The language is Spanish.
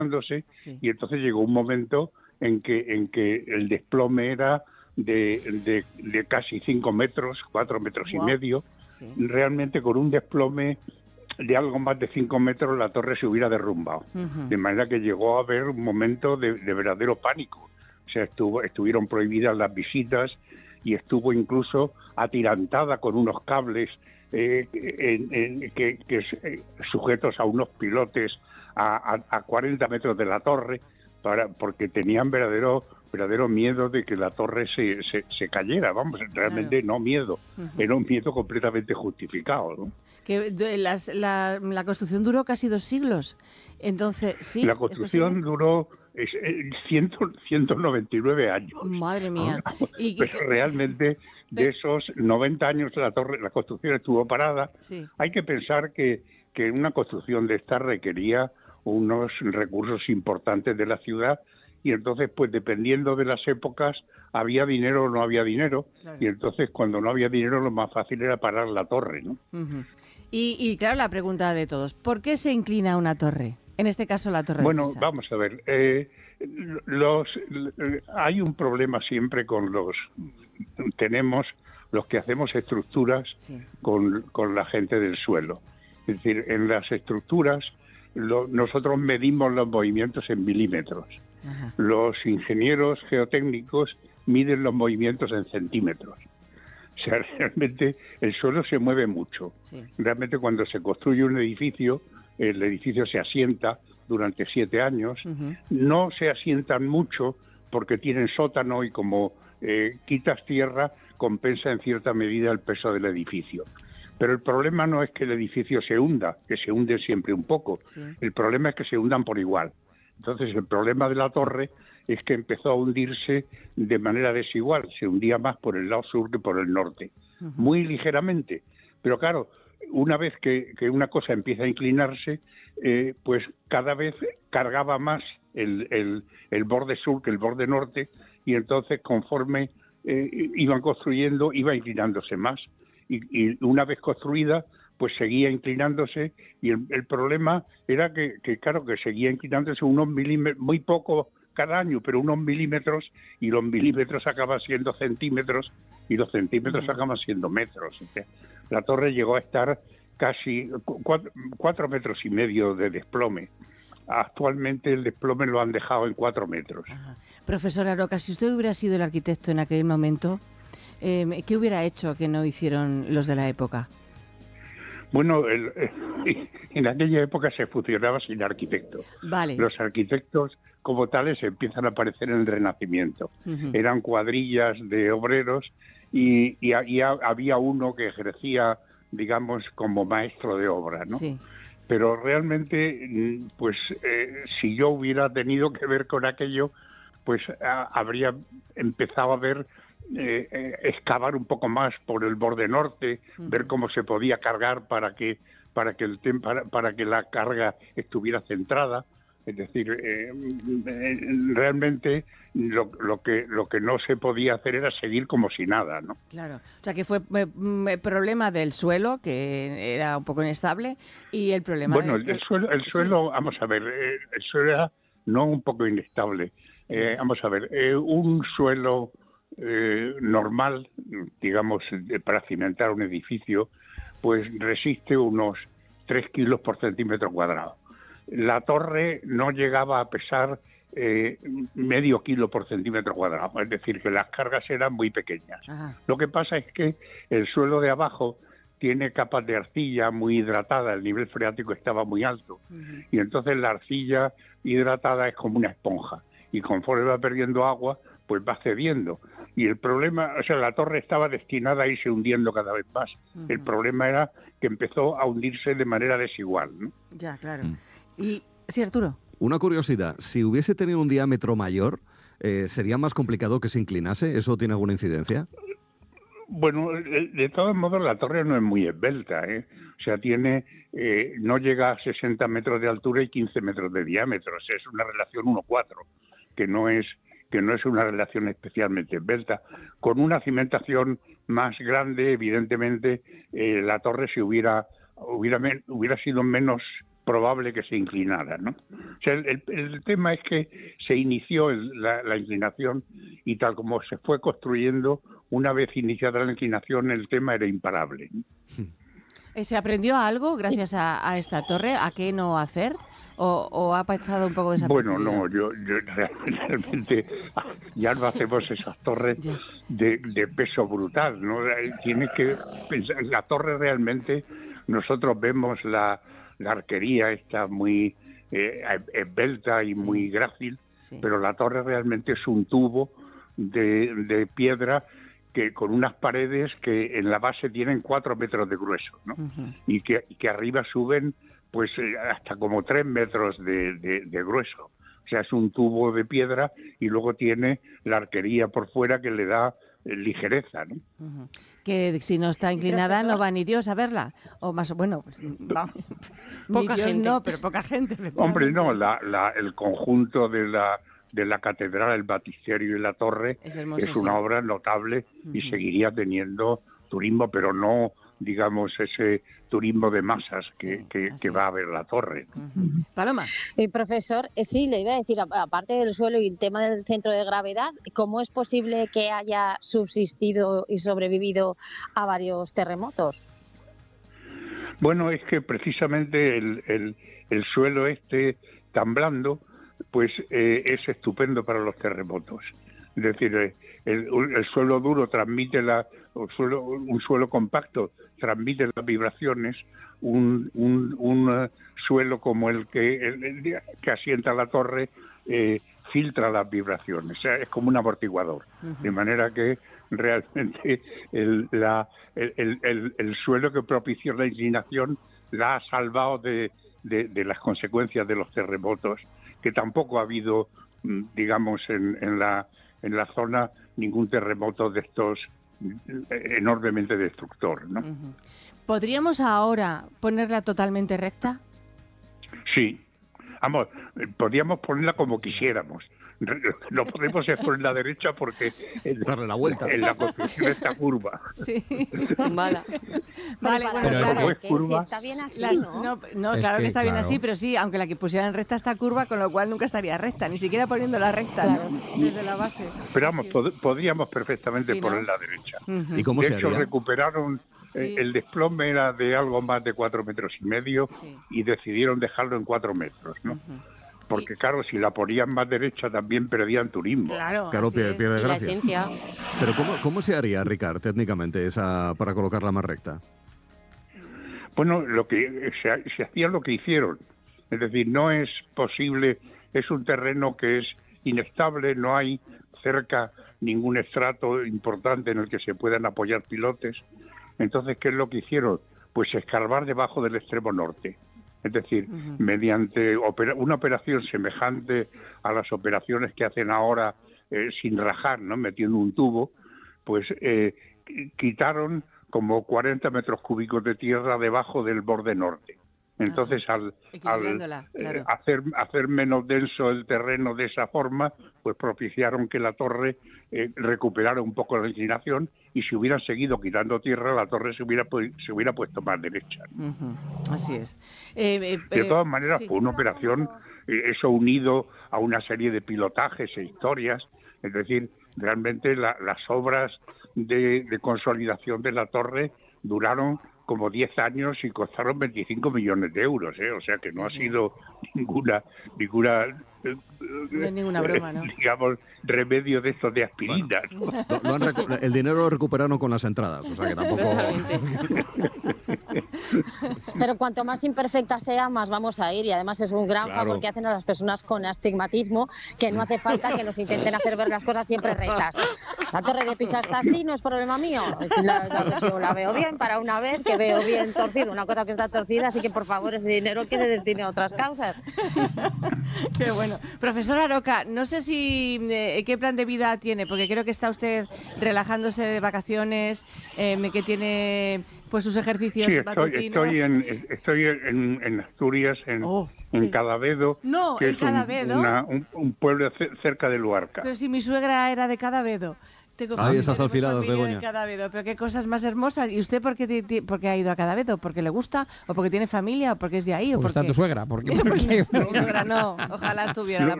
Sí. y entonces llegó un momento en que el desplome era de casi 5 metros, 4 metros y Wow. medio. Sí. Realmente con un desplome de algo más de 5 metros la torre se hubiera derrumbado. Ujú. De manera que llegó a haber un momento de verdadero pánico. O sea, estuvieron prohibidas las visitas y estuvo incluso atirantada con unos cables sujetos a unos pilotes a 40 metros de la torre, porque tenían verdadero miedo de que la torre se cayera. Vamos, realmente Claro. no miedo, Ujú. era un miedo completamente justificado, ¿no? La construcción duró casi 2 siglos. Entonces, sí, La es posible. construcción duró 199 años. Madre mía. Y Pero realmente de pe- esos 90 años la construcción estuvo parada. sí. Hay que pensar que una construcción de esta requería unos recursos importantes de la ciudad, y entonces, pues dependiendo de las épocas, había dinero o no había dinero, Claro. y entonces cuando no había dinero lo más fácil era parar la torre, ¿no? Ujú. Y claro, la pregunta de todos, ¿por qué se inclina una torre? En este caso, la Torre de Bueno, Pisa. vamos a ver. Hay un problema siempre con tenemos los que hacemos estructuras Sí. con la gente del suelo. Es decir, en las estructuras nosotros medimos los movimientos en milímetros. Ajá. Los ingenieros geotécnicos miden los movimientos en centímetros. O sea, realmente el suelo se mueve mucho. Sí. Realmente cuando se construye un edificio, el edificio se asienta durante 7 años. Ujú. No se asientan mucho porque tienen sótano, y como quitas tierra, compensa en cierta medida el peso del edificio. Pero el problema no es que el edificio se hunda, que se hunde siempre un poco. Sí. El problema es que se hundan por igual. Entonces, el problema de la torre es que empezó a hundirse de manera desigual. Se hundía más por el lado sur que por el norte. Ujú. Muy ligeramente. Pero claro, una vez que una cosa empieza a inclinarse, pues cada vez cargaba más el borde sur que el borde norte, y entonces conforme iban construyendo, iba inclinándose más. Y una vez construida, pues seguía inclinándose, y el problema era claro, que seguía inclinándose unos milímetros, muy poco cada año, pero unos milímetros, y los milímetros acaban siendo centímetros, y los centímetros Ujú. acaban siendo metros. O sea, la torre llegó a estar casi 4,5 metros de desplome. Actualmente el desplome lo han dejado en 4 metros. Ajá. Profesor Aroca, si usted hubiera sido el arquitecto en aquel momento, ¿qué hubiera hecho que no hicieron los de la época? Bueno, en aquella época se funcionaba sin arquitecto. Vale. Los arquitectos como tales empiezan a aparecer en el Renacimiento. Ujú. Eran cuadrillas de obreros, y había uno que ejercía, digamos, como maestro de obra, ¿no? Sí. Pero realmente, pues si yo hubiera tenido que ver con aquello, pues habría empezado a ver, excavar un poco más por el borde norte, ver cómo se podía cargar para que la carga estuviera centrada. Es decir, realmente lo que no se podía hacer era seguir como si nada, ¿no? Claro. O sea, que fue problema del suelo, que era un poco inestable, y el problema Bueno, de el que... Sí. suelo, vamos a ver, el suelo era no un poco inestable. ¿Qué es? Vamos a ver, un suelo normal, digamos, para cimentar un edificio, pues resiste unos 3 kilos por centímetro cuadrado. La torre no llegaba a pesar medio kilo por centímetro cuadrado, es decir, que las cargas eran muy pequeñas. Ajá. Lo que pasa es que el suelo de abajo tiene capas de arcilla muy hidratada, el nivel freático estaba muy alto, Ujú. y entonces la arcilla hidratada es como una esponja, y conforme va perdiendo agua, pues va cediendo. Y el problema, o sea, la torre estaba destinada a irse hundiendo cada vez más. El Ujú. problema era que empezó a hundirse de manera desigual, ¿no? Ya, claro. Y sí, Arturo. Una curiosidad, si hubiese tenido un diámetro mayor, ¿sería más complicado que se inclinase? ¿Eso tiene alguna incidencia? Bueno, de todos modos la torre no es muy esbelta, ¿eh? O sea, no llega a 60 metros de altura y 15 metros de diámetro. O sea, es una relación 1:4, que no es una relación especialmente esbelta. Con una cimentación más grande, evidentemente, la torre hubiera sido menos probable que se inclinara, ¿no? O sea, el tema es que se inició la inclinación y tal como se fue construyendo, una vez iniciada la inclinación, el tema era imparable. ¿Se aprendió algo gracias a esta torre? ¿A qué no hacer? ¿O ha pasado un poco desapercibido? Bueno, no, yo realmente ya no hacemos esas torres de peso brutal, ¿no? Tienes que pensar, la torre realmente, nosotros vemos la arquería está muy esbelta y muy grácil, pero la torre realmente es un tubo de piedra que con unas paredes que en la base tienen 4 metros de grueso, ¿no? Y que arriba suben pues hasta como 3 metros de grueso. O sea, es un tubo de piedra y luego tiene la arquería por fuera que le da ligereza, ¿no? Que si no está inclinada no va ni Dios a verla. O más, bueno, pues, poca Dios gente. No, pero poca gente. Hombre, no, el conjunto de la catedral, el baptisterio y la torre es una obra notable y seguiría teniendo turismo, pero no, digamos, ese turismo de masas que va a ver la torre. Paloma. Profesor, sí, le iba a decir, aparte del suelo y el tema del centro de gravedad, ¿cómo es posible que haya subsistido y sobrevivido a varios terremotos? Bueno, es que precisamente el suelo tan blando, pues es estupendo para los terremotos. Es decir, el suelo duro transmite un suelo compacto transmite las vibraciones, un suelo como el que asienta la torre filtra las vibraciones, o sea, es como un amortiguador, de manera que realmente el suelo que propició la inclinación la ha salvado de las consecuencias de los terremotos, que tampoco ha habido, digamos, en la zona ningún terremoto de estos enormemente destructor, ¿no? ¿Podríamos ahora ponerla totalmente recta? Sí. Vamos, podríamos ponerla como quisiéramos. No podemos ponerla derecha porque darle la vuelta. En la construcción está curva. Sí, tumbada. Vale, bueno, claro. Como es curva, si está bien así, ¿no? Claro que está bien así, pero sí, aunque la que pusieran recta está curva, con lo cual nunca estaría recta, ni siquiera poniéndola recta, claro, ¿no? Desde la base. Pero vamos, podríamos perfectamente ponerla derecha. ¿Y cómo se haría? De hecho, recuperaron... el desplome era de algo más de 4,5 metros y decidieron dejarlo en 4 metros, ¿no? Porque claro, si la ponían más derecha también perdían turismo. Claro, pierde y la gracia. esencia. Pero ¿cómo se haría, Ricard, técnicamente, para colocarla más recta? Bueno, se hacía lo que hicieron. Es decir, no es posible, es un terreno que es inestable, no hay cerca ningún estrato importante en el que se puedan apoyar pilotes. Entonces, ¿qué es lo que hicieron? Pues escarbar debajo del extremo norte. Es decir, mediante una operación semejante a las operaciones que hacen ahora sin rajar, ¿no? Metiendo un tubo, pues quitaron como 40 metros cúbicos de tierra debajo del borde norte. Entonces, al claro. hacer menos denso el terreno de esa forma, pues propiciaron que la torre recuperara un poco la inclinación, y si hubieran seguido quitando tierra, la torre se hubiera puesto más derecha. Así es. De todas maneras, fue una operación, eso unido a una serie de pilotajes e historias, es decir, realmente las obras de consolidación de la torre duraron como 10 años y costaron 25 millones de euros, o sea que no ha sido ninguna no es ninguna broma, ¿no? Digamos, remedio de estos de aspirina. Bueno, el dinero lo recuperaron con las entradas, o sea que tampoco... Pero cuanto más imperfecta sea, más vamos a ir, y además es un gran favor que hacen a las personas con astigmatismo, que no hace falta que nos intenten hacer ver las cosas siempre rectas. La torre de Pisa está así, no es problema mío. Yo la veo bien para una vez, que veo bien torcido, una cosa que está torcida, así que por favor ese dinero que se destine a otras causas. Qué bueno. Profesora Aroca, no sé si qué plan de vida tiene, porque creo que está usted relajándose de vacaciones, que tiene pues sus ejercicios matutinos. Estoy en Asturias, en Cadavedo, que es un pueblo cerca de Luarca. Pero si mi suegra era de Cadavedo. Tengo Ahí estás tenemos afiladas, familia Begoña. en Cadavedo, pero qué cosas más hermosas. ¿Y usted por qué ha ido a Cadavedo? ¿Porque le gusta? ¿O porque tiene familia? ¿O porque es de ahí? ¿O Porque está tu suegra. Mi suegra no, ojalá estuviera.